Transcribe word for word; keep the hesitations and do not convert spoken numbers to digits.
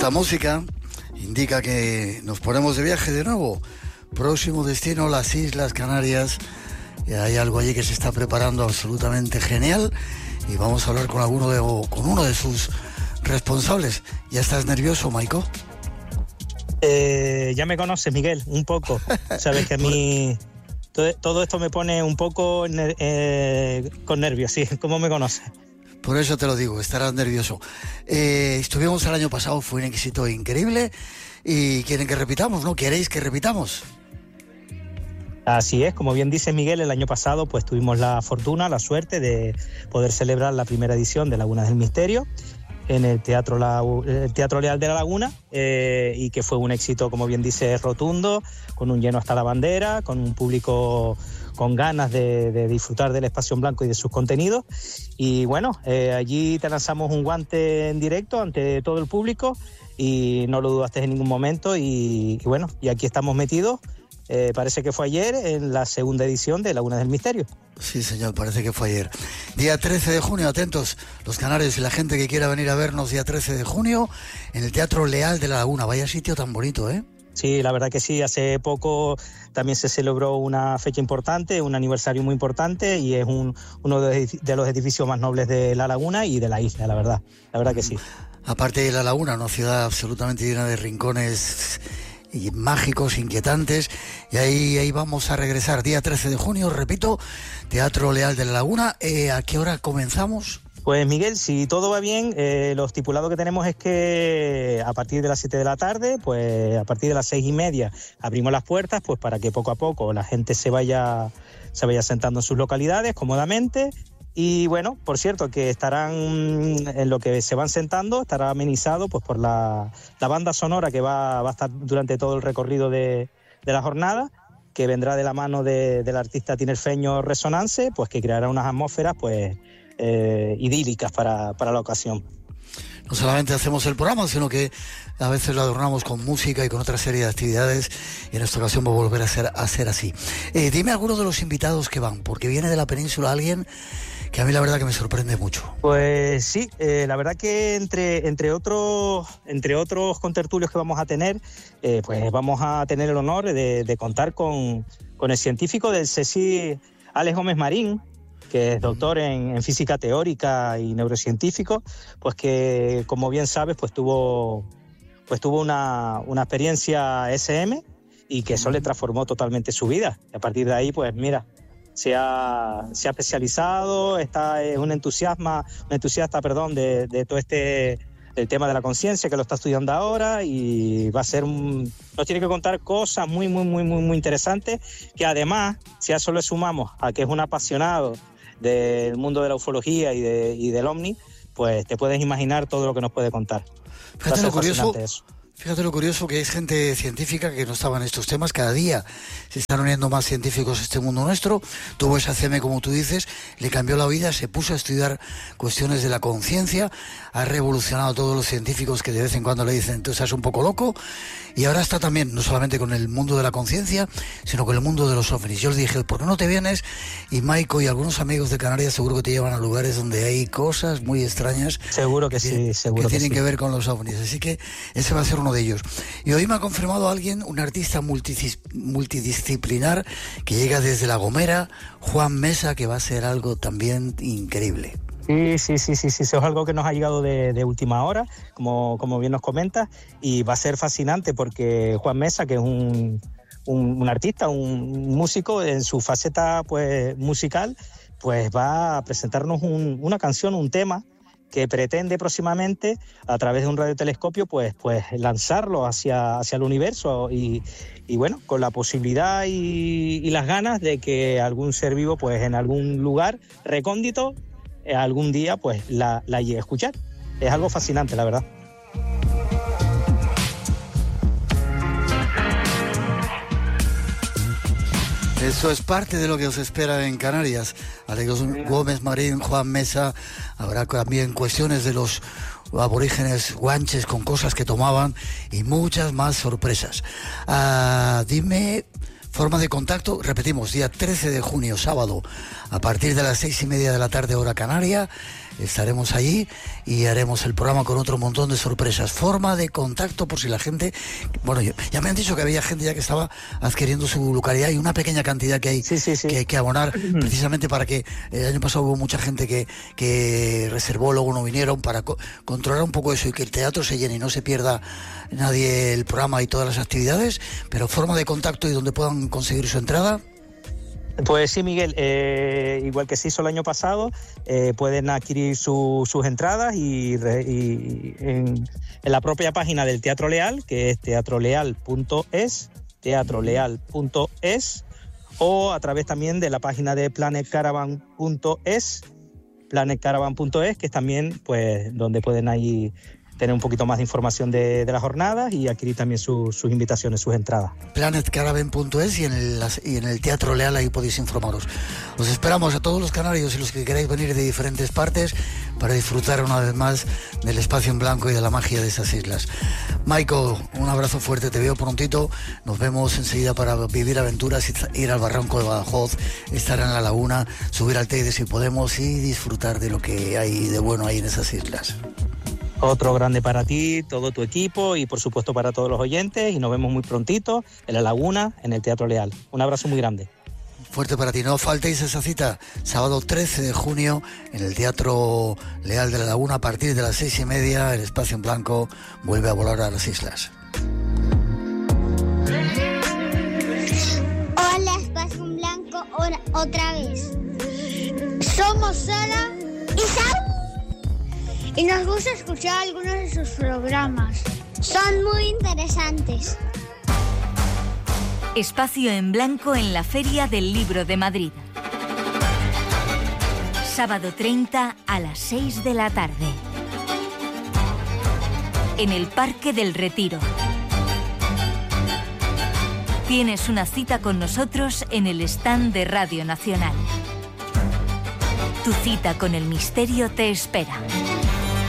Esta música indica que nos ponemos de viaje de nuevo. Próximo destino, las Islas Canarias. Y hay algo allí que se está preparando absolutamente genial. Y vamos a hablar con alguno de, o con uno de sus responsables. ¿Ya estás nervioso, Maiko? Eh, ya me conoces, Miguel, un poco. Sabes que a mí todo, todo esto me pone un poco eh, con nervios, sí, ¿cómo me conoces? Por eso te lo digo, estarás nervioso. Eh, estuvimos el año pasado, fue un éxito increíble y quieren que repitamos, ¿no? ¿Queréis que repitamos? Así es, como bien dice Miguel, el año pasado pues tuvimos la fortuna, la suerte de poder celebrar la primera edición de Lagunas del Misterio en el Teatro, la, el Teatro Leal de la Laguna eh, y que fue un éxito, como bien dice, rotundo, con un lleno hasta la bandera, con un público con ganas de, de disfrutar del espacio en blanco y de sus contenidos. Y bueno, eh, allí te lanzamos un guante en directo ante todo el público y no lo dudaste en ningún momento y, y bueno, y aquí estamos metidos. Eh, parece que fue ayer en la segunda edición de Lagunas del Misterio. Sí, señor, parece que fue ayer. Día trece de junio, atentos los canarios y la gente que quiera venir a vernos día trece de junio en el Teatro Leal de la Laguna. Vaya sitio tan bonito, ¿eh? Sí, la verdad que sí. Hace poco también se celebró una fecha importante, un aniversario muy importante y es un, uno de, de los edificios más nobles de la Laguna y de la isla, la verdad. La verdad que sí. Aparte de la Laguna, una ciudad absolutamente llena de rincones y mágicos, inquietantes, y ahí, ahí vamos a regresar, día trece de junio, repito, Teatro Leal de la Laguna. Eh, ¿a qué hora comenzamos? Pues Miguel, si todo va bien, eh, lo estipulado que tenemos es que a partir de las siete de la tarde, pues a partir de las seis y media abrimos las puertas, pues para que poco a poco la gente se vaya, se vaya sentando en sus localidades cómodamente. Y bueno, por cierto, que estarán, en lo que se van sentando, estará amenizado pues por la, la banda sonora que va, va a estar durante todo el recorrido de, de la jornada, que vendrá de la mano de, del artista tinerfeño Resonance, pues que creará unas atmósferas pues eh, idílicas para, para la ocasión. No solamente hacemos el programa, sino que a veces lo adornamos con música y con otra serie de actividades, y en esta ocasión va a volver a ser, a ser así. Eh, dime algunos de los invitados que van, porque viene de la península alguien que a mí la verdad que me sorprende mucho. Pues sí, eh, la verdad que entre, entre, otros, entre otros contertulios que vamos a tener, eh, pues vamos a tener el honor de, de contar con, con el científico del C S I, Alex Gómez Marín, que es doctor en, en física teórica y neurocientífico, pues que, como bien sabes, pues tuvo, pues tuvo una, una experiencia S M y que eso le transformó totalmente su vida. Y a partir de ahí, pues mira, se ha, se ha especializado, está, es un entusiasma, un entusiasta perdón, de, de todo este el tema de la conciencia, que lo está estudiando ahora, y va a ser un, nos tiene que contar cosas muy, muy, muy, muy, muy interesantes, que además, si a eso le sumamos a que es un apasionado del mundo de la ufología y, de, y del ovni, pues te puedes imaginar todo lo que nos puede contar. Fíjate lo curioso, fíjate lo curioso que es gente científica que no estaba en estos temas. Cada día se están uniendo más científicos a este mundo nuestro. Tuvo esa C M, como tú dices, le cambió la vida, se puso a estudiar cuestiones de la conciencia, ha revolucionado a todos los científicos que de vez en cuando le dicen tú estás un poco loco, y ahora está también no solamente con el mundo de la conciencia, sino con el mundo de los ovnis. Yo le dije, ¿por qué no te vienes? Y Maiko y algunos amigos de Canarias seguro que te llevan a lugares donde hay cosas muy extrañas. Seguro que, que sí, seguro que, que tienen sí. que ver con los ovnis. Así que ese va a ser uno de ellos. Y hoy me ha confirmado alguien, un artista multidis, multidisciplinar que llega desde La Gomera, Juan Mesa, que va a ser algo también increíble. Sí, sí, sí, sí, sí, eso es algo que nos ha llegado de, de última hora, como, como bien nos comentas, y va a ser fascinante porque Juan Mesa, que es un, un, un artista, un músico en su faceta pues musical, pues va a presentarnos un, una canción, un tema que pretende próximamente, a través de un radiotelescopio, pues, pues lanzarlo hacia, hacia el universo y, y bueno, con la posibilidad y, y las ganas de que algún ser vivo, pues en algún lugar recóndito, eh, algún día, pues la, la llegue a escuchar. Es algo fascinante, la verdad. Eso es parte de lo que os espera en Canarias. Alex Gómez Marín, Juan Mesa, habrá también cuestiones de los aborígenes guanches con cosas que tomaban y muchas más sorpresas. Ah, dime, Forma de contacto, repetimos, día trece de junio, sábado, a partir de las seis y media de la tarde, hora canaria, estaremos allí y haremos el programa con otro montón de sorpresas. Forma de contacto, por si la gente... Bueno, yo, ya me han dicho que había gente ya que estaba adquiriendo su localidad y una pequeña cantidad que hay sí, sí, sí. que, que abonar, precisamente para que el año pasado hubo mucha gente que, que reservó, luego no vinieron, para co- controlar un poco eso y que el teatro se llene y no se pierda nadie el programa y todas las actividades. Pero forma de contacto y donde puedan conseguir su entrada. Pues sí, Miguel, eh, igual que se hizo el año pasado, eh, pueden adquirir su, sus entradas y, re, y en, en la propia página del Teatro Leal, que es teatro leal punto es, teatro leal punto es, o a través también de la página de planet caravan punto es, planet caravan punto es, que es también pues donde pueden ahí tener un poquito más de información de, de las jornadas y adquirir también su, sus invitaciones, sus entradas. planet caravan punto es y en el, y en el Teatro Leal ahí podéis informaros. Os esperamos a todos los canarios y los que queráis venir de diferentes partes para disfrutar una vez más del espacio en blanco y de la magia de esas islas. Maiko, un abrazo fuerte, te veo prontito, nos vemos enseguida para vivir aventuras, ir al Barranco de Badajoz, estar en la laguna, subir al Teide si podemos y disfrutar de lo que hay de bueno ahí en esas islas. Otro grande para ti, todo tu equipo y por supuesto para todos los oyentes, y nos vemos muy prontito en la laguna, en el Teatro Leal. Un abrazo muy grande. Fuerte para ti, no faltéis esa cita, sábado trece de junio en el Teatro Leal de la Laguna a partir de las seis y media, el espacio en blanco vuelve a volar a las islas. Hola, espacio en blanco, ora, otra vez. Somos Sara y Saúl. Y nos gusta escuchar algunos de sus programas. Son muy interesantes. Espacio en blanco en la Feria del Libro de Madrid. Sábado treinta a las seis de la tarde. En el Parque del Retiro. Tienes una cita con nosotros en el stand de Radio Nacional. Tu cita con el misterio te espera.